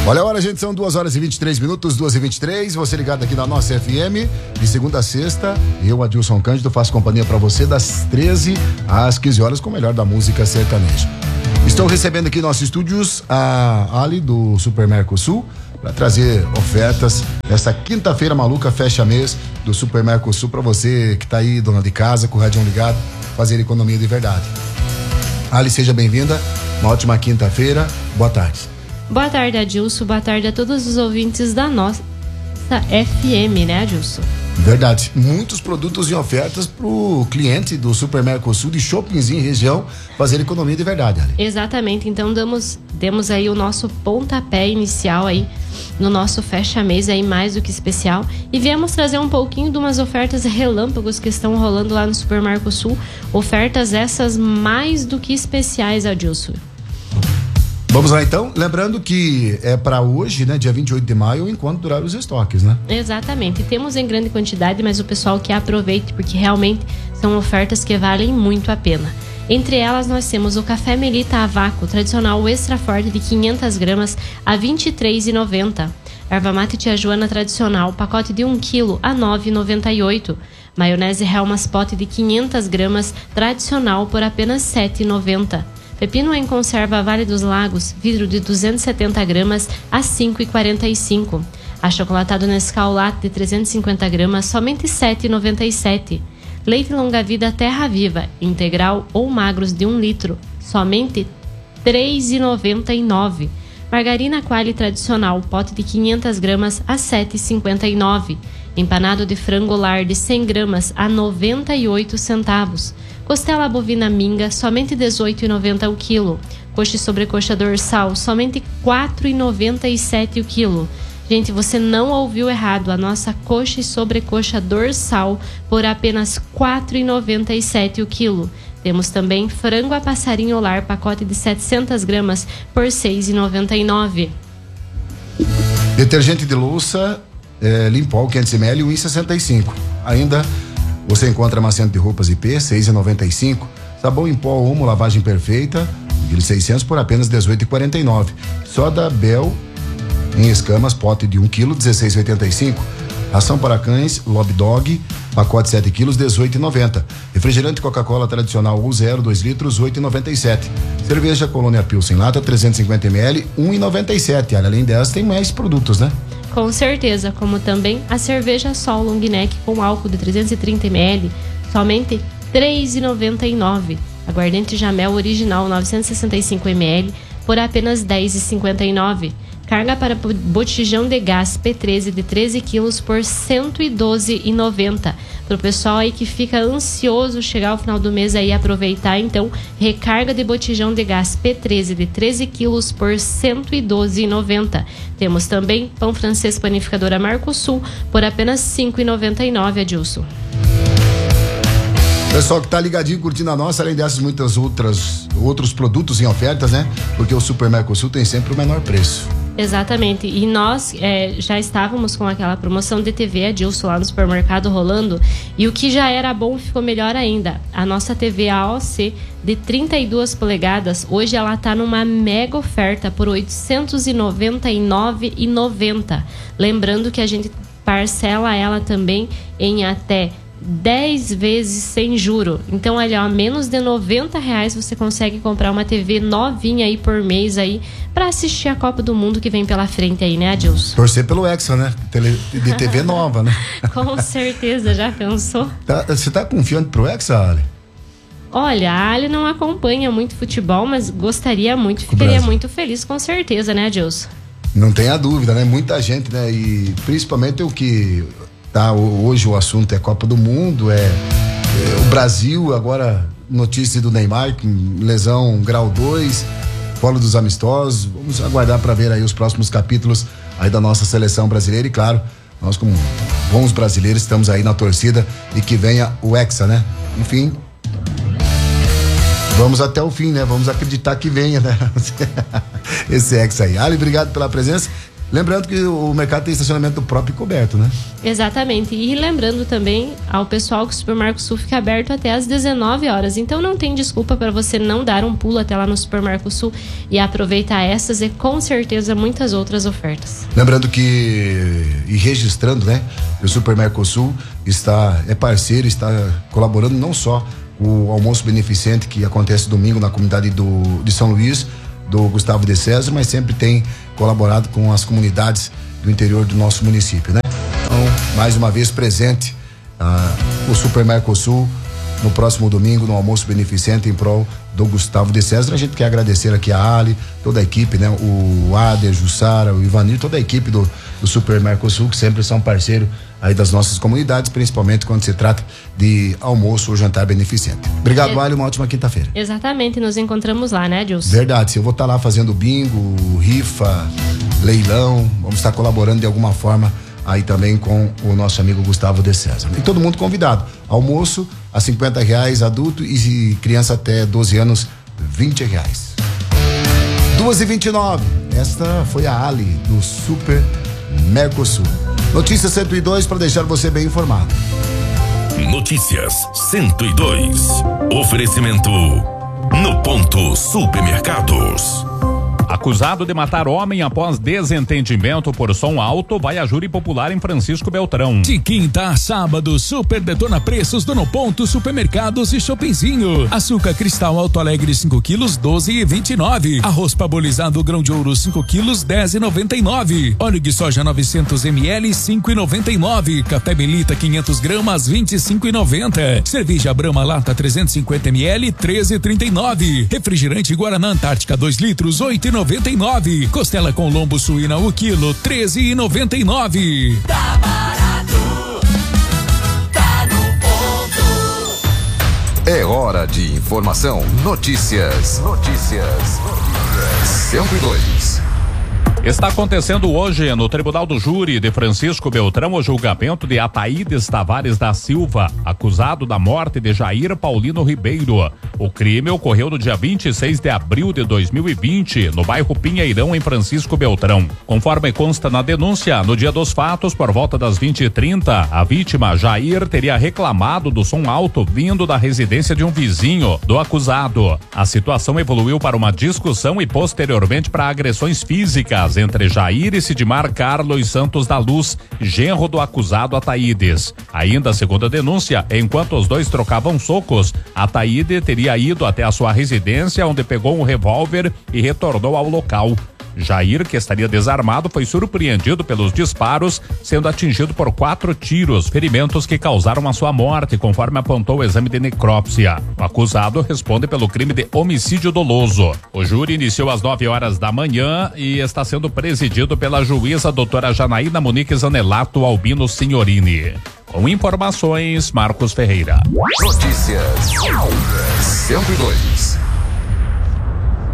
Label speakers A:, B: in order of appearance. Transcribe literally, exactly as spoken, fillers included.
A: Olha a hora, gente, são duas horas e vinte e três minutos, duas e vinte e três. Você ligado aqui na nossa F M, de segunda a sexta. Eu, Adilson Cândido, faço companhia pra você das treze às quinze horas com o melhor da música sertaneja. Estou recebendo aqui em nossos estúdios a Ali do Super Mercosul para trazer ofertas nessa quinta-feira maluca, fecha mês do Super Mercosul, para você que tá aí, dona de casa, com o radião ligado, fazer economia de verdade. Ali, seja bem-vinda, uma ótima quinta-feira, boa tarde.
B: Boa tarde, Adilson, boa tarde a todos os ouvintes da nossa F M, né, Adilson?
A: Verdade, muitos produtos em ofertas pro cliente do Super Mercosul de shoppingzinho região fazer economia de verdade, Ali.
B: Exatamente, então damos, demos aí o nosso pontapé inicial aí no nosso fecha-mês aí mais do que especial e viemos trazer um pouquinho de umas ofertas relâmpagos que estão rolando lá no Super Mercosul, ofertas essas mais do que especiais, Adilson.
A: Vamos lá então, lembrando que é para hoje, né, dia vinte e oito de maio, enquanto durar os estoques, né?
B: Exatamente, temos em grande quantidade, mas o pessoal que aproveite, porque realmente são ofertas que valem muito a pena. Entre elas nós temos o café Melita a vácuo, tradicional extra forte de quinhentas gramas a vinte e três reais e noventa centavos. Erva mate tia Joana tradicional, pacote de um quilo a nove reais e noventa e oito centavos. Maionese Helmas pote de quinhentas gramas, tradicional por apenas sete reais e noventa centavos. Pepino em conserva Vale dos Lagos, vidro de duzentas e setenta gramas a cinco reais e quarenta e cinco centavos. Achocolatado Nescau Latte de trezentas e cinquenta gramas, somente sete reais e noventa e sete centavos. Leite Longa Vida Terra Viva, integral ou magros de um litro, somente três reais e noventa e nove centavos. Margarina Qualy tradicional, pote de quinhentas gramas a sete reais e cinquenta e nove centavos. Empanado de frango lar de cem gramas a noventa e oito centavos. Costela bovina minga, somente dezoito reais e noventa centavos o quilo. Coxa e sobrecoxa dorsal, somente quatro reais e noventa e sete centavos o quilo. Gente, você não ouviu errado, a nossa coxa e sobrecoxa dorsal por apenas quatro reais e noventa e sete centavos o quilo. Temos também frango a passarinho lar, pacote de setecentas gramas por seis reais e noventa e nove centavos.
A: Detergente de louça é, Limpol quinhentos mililitros, um real e sessenta e cinco centavos. Ainda você encontra amaciante de roupas I P, seis reais e noventa e cinco centavos. Sabão em pó Omo, lavagem perfeita, mil e seiscentos por apenas dezoito reais e quarenta e nove centavos. Soda Bel em escamas, pote de um quilo, dezesseis reais e oitenta e cinco centavos. Ração para cães, Lob Dog, pacote sete quilos, dezoito reais e noventa centavos. Refrigerante Coca-Cola tradicional ou zero, dois litros, oito reais e noventa e sete centavos. Cerveja Colônia Pilsen Lata, trezentos e cinquenta mililitros, um real e noventa e sete centavos. Além dessas, tem mais produtos, né?
B: Com certeza, como também a cerveja Sol Long Neck com álcool de trezentos e trinta mililitros, somente três reais e noventa e nove centavos. Aguardente Jamel original novecentos e sessenta e cinco mililitros por apenas dez reais e cinquenta e nove centavos. Carga para botijão de gás P treze de treze quilos por cento e doze reais e noventa centavos. Para o pessoal aí que fica ansioso chegar ao final do mês aí aproveitar, então, recarga de botijão de gás P treze de treze quilos por cento e doze reais e noventa centavos. Temos também pão francês panificadora Mercosul por apenas cinco reais e noventa e nove centavos, Adilson.
A: Pessoal que tá ligadinho, curtindo a nossa, além dessas muitas outras outros produtos em ofertas, né? Porque o Super Mercosul tem sempre o menor preço.
B: Exatamente, e nós é, já estávamos com aquela promoção de T V Adilson lá no supermercado rolando, e o que já era bom ficou melhor ainda. A nossa T V A O C de trinta e duas polegadas, hoje ela está numa mega oferta por oitocentos e noventa e nove reais e noventa centavos. Lembrando que a gente parcela ela também em até dez vezes sem juro. Então, olha, a menos de noventa reais você consegue comprar uma T V novinha aí por mês aí para assistir a Copa do Mundo que vem pela frente aí, né, Adilson?
A: Torcer pelo Hexa, né? De T V nova, né?
B: Com certeza, já pensou?
A: Tá, você tá confiante pro Hexa, Ali?
B: Olha, a Ali não acompanha muito futebol, mas gostaria muito, ficaria muito feliz com certeza, né, Adilson?
A: Não tenha dúvida, né? Muita gente, né? E principalmente o que tá, hoje o assunto é Copa do Mundo, é, é o Brasil, agora notícia do Neymar, lesão grau dois, polo dos amistosos. Vamos aguardar para ver aí os próximos capítulos aí da nossa seleção brasileira e, claro, nós como bons brasileiros estamos aí na torcida e que venha o Hexa, né? Enfim, vamos até o fim, né? Vamos acreditar que venha, né? Esse Hexa aí. Ali, obrigado pela presença. Lembrando que o mercado tem estacionamento próprio e coberto, né?
B: Exatamente. E lembrando também ao pessoal que o Super Mercosul fica aberto até às dezenove horas. Então não tem desculpa para você não dar um pulo até lá no Super Mercosul e aproveitar essas e com certeza muitas outras ofertas.
A: Lembrando que, e registrando, né? O Super Mercosul está, é parceiro, está colaborando não só com o almoço beneficente que acontece domingo na comunidade do, de São Luís, do Gustavo de César, mas sempre tem colaborado com as comunidades do interior do nosso município, né? Então, mais uma vez presente ah, o Super Mercosul no próximo domingo no almoço beneficente em prol do Gustavo de César. A gente quer agradecer aqui a Ali, toda a equipe, né? O Ader, Jussara, o Ivanir, toda a equipe do, do Super Mercosul, que sempre são parceiros aí das nossas comunidades, principalmente quando se trata de almoço ou jantar beneficente. Obrigado, é, Ali, uma ótima quinta-feira.
B: Exatamente, nos encontramos lá, né, Dilson?
A: Verdade, eu vou estar lá fazendo bingo, rifa, leilão, vamos estar colaborando de alguma forma aí também com o nosso amigo Gustavo de César. E todo mundo convidado. Almoço a cinquenta reais, adulto, e criança até doze anos, vinte reais. duas e vinte e nove. Esta foi a Ali do Super Mercosul. Notícias cento e dois para deixar você bem informado.
C: Notícias cento e dois. Oferecimento No Ponto Supermercados.
D: Acusado de matar homem após desentendimento por som alto, vai a júri popular em Francisco Beltrão.
E: De quinta a sábado, Super Detona Preços do No Ponto Supermercados e Shoppingzinho. Açúcar cristal Alto Alegre cinco quilos, doze e vinte e nove. Arroz parbolizado grão de ouro cinco quilos, dez e noventa e nove. Óleo de soja novecentos mililitros, cinco e noventa e nove. Café Melita quinhentos gramas, vinte e cinco e noventa. Cerveja Brahma Lata trezentos e cinquenta mililitros, treze e trinta e nove. Refrigerante Guaraná Antártica dois litros, oito e noventa e nove. Costela com lombo suína o quilo, treze e noventa e nove.
F: Tá barato, tá no ponto.
G: É hora de informação. Notícias. Notícias. Notícias. cento e dois.
D: Está acontecendo hoje no Tribunal do Júri de Francisco Beltrão o julgamento de Ataídes Tavares da Silva, acusado da morte de Jair Paulino Ribeiro. O crime ocorreu no dia vinte e seis de abril de dois mil e vinte, no bairro Pinheirão, em Francisco Beltrão. Conforme consta na denúncia, no dia dos fatos, por volta das vinte e trinta, a vítima, Jair, teria reclamado do som alto vindo da residência de um vizinho do acusado. A situação evoluiu para uma discussão e posteriormente para agressões físicas entre Jair e Sidmar Carlos Santos da Luz, genro do acusado Ataídes. Ainda segundo a denúncia, enquanto os dois trocavam socos, Ataíde teria ido até a sua residência, onde pegou um revólver e retornou ao local. Jair, que estaria desarmado, foi surpreendido pelos disparos, sendo atingido por quatro tiros, ferimentos que causaram a sua morte, conforme apontou o exame de necrópsia. O acusado responde pelo crime de homicídio doloso. O júri iniciou às nove horas da manhã e está sendo presidido pela juíza doutora Janaína Monique Zanelato Albino Signorini. Com informações, Marcos Ferreira.
G: Notícias cento e dois.